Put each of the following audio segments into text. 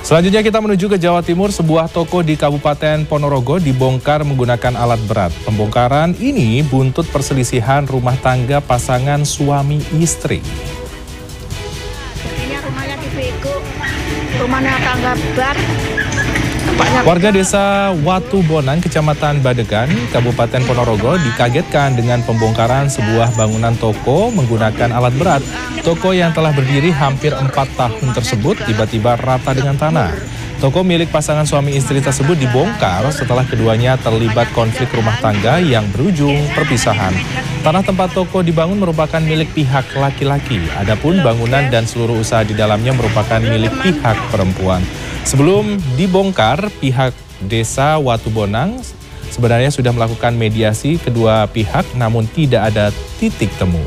Selanjutnya kita menuju ke Jawa Timur, sebuah toko di Kabupaten Ponorogo dibongkar menggunakan alat berat. Pembongkaran ini buntut perselisihan rumah tangga pasangan suami istri. Jadinya rumahnya dibego, rumahnya tangga bar. Warga desa Watu Bonang, Kecamatan Badegan, Kabupaten Ponorogo dikagetkan dengan pembongkaran sebuah bangunan toko menggunakan alat berat. Toko yang telah berdiri hampir 4 tahun tersebut tiba-tiba rata dengan tanah. Toko milik pasangan suami istri tersebut dibongkar setelah keduanya terlibat konflik rumah tangga yang berujung perpisahan. Tanah tempat toko dibangun merupakan milik pihak laki-laki, adapun bangunan dan seluruh usaha di dalamnya merupakan milik pihak perempuan. Sebelum dibongkar, pihak desa Watu Bonang sebenarnya sudah melakukan mediasi kedua pihak, namun tidak ada titik temu.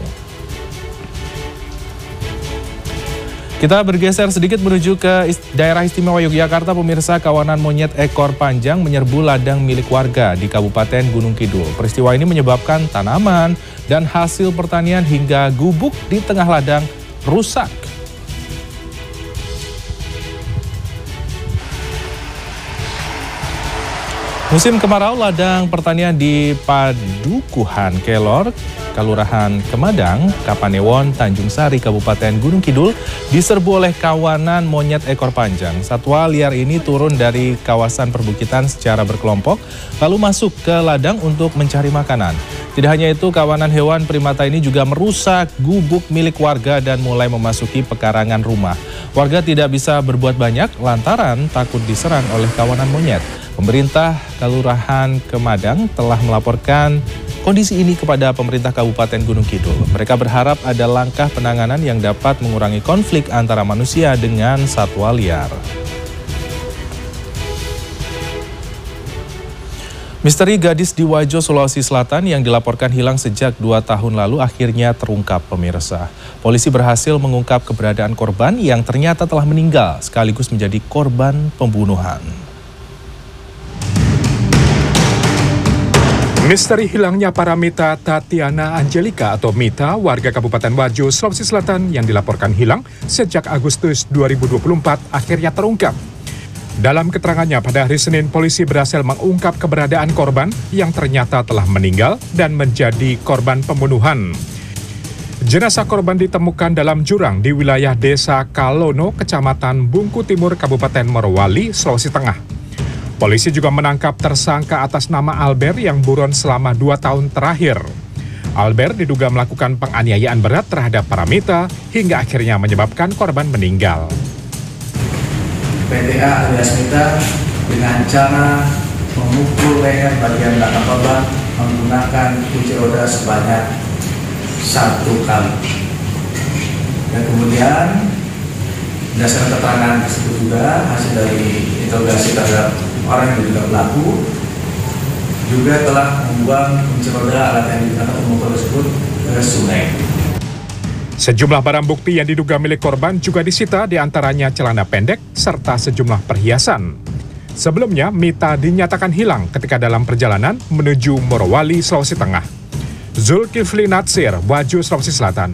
Kita bergeser sedikit menuju ke daerah istimewa Yogyakarta. Pemirsa, kawanan monyet ekor panjang menyerbu ladang milik warga di Kabupaten Gunung Kidul. Peristiwa ini menyebabkan tanaman dan hasil pertanian hingga gubuk di tengah ladang rusak. Musim kemarau, ladang pertanian di Padukuhan Kelor, Kelurahan Kemadang, Kapanewon, Tanjung Sari, Kabupaten Gunung Kidul diserbu oleh kawanan monyet ekor panjang. Satwa liar ini turun dari kawasan perbukitan secara berkelompok, lalu masuk ke ladang untuk mencari makanan. Tidak hanya itu, kawanan hewan primata ini juga merusak gubuk milik warga dan mulai memasuki pekarangan rumah. Warga tidak bisa berbuat banyak lantaran takut diserang oleh kawanan monyet. Pemerintah Kelurahan Kemadang telah melaporkan kondisi ini kepada pemerintah Kabupaten Gunung Kidul. Mereka berharap ada langkah penanganan yang dapat mengurangi konflik antara manusia dengan satwa liar. Misteri gadis di Wajo, Sulawesi Selatan yang dilaporkan hilang sejak 2 tahun lalu akhirnya terungkap, pemirsa. Polisi berhasil mengungkap keberadaan korban yang ternyata telah meninggal sekaligus menjadi korban pembunuhan. Misteri hilangnya Paramita Tatiana Angelika atau Mita, warga Kabupaten Wajo, Sulawesi Selatan yang dilaporkan hilang sejak Agustus 2024 akhirnya terungkap. Dalam keterangannya pada hari Senin, polisi berhasil mengungkap keberadaan korban yang ternyata telah meninggal dan menjadi korban pembunuhan. Jenazah korban ditemukan dalam jurang di wilayah Desa Kalono, Kecamatan Bungku Timur, Kabupaten Morowali, Sulawesi Tengah. Polisi juga menangkap tersangka atas nama Albert yang buron selama 2 tahun terakhir. Albert diduga melakukan penganiayaan berat terhadap Paramita hingga akhirnya menyebabkan korban meninggal. PTA alias Mita dengan cara memukul leher bagian belakang korban menggunakan kunci roda sebanyak 1 kali. Dan kemudian berdasarkan keterangan tersebut juga hasil dari interogasi terhadap orang yang diduga pelaku juga telah membuang kunci roda alat yang digunakan untuk memukul tersebut ke sungai. Sejumlah barang bukti yang diduga milik korban juga disita, diantaranya celana pendek serta sejumlah perhiasan. Sebelumnya, Mita dinyatakan hilang ketika dalam perjalanan menuju Morowali, Sulawesi Tengah. Zulkifli Natsir, Wajo, Sulawesi Selatan.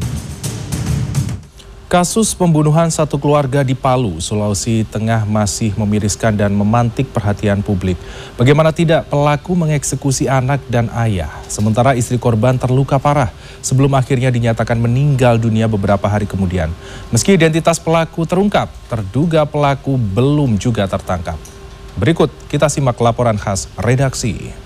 Kasus pembunuhan satu keluarga di Palu, Sulawesi Tengah masih memiriskan dan memantik perhatian publik. Bagaimana tidak, pelaku mengeksekusi anak dan ayah, sementara istri korban terluka parah sebelum akhirnya dinyatakan meninggal dunia beberapa hari kemudian. Meski identitas pelaku terungkap, terduga pelaku belum juga tertangkap. Berikut kita simak laporan khas redaksi.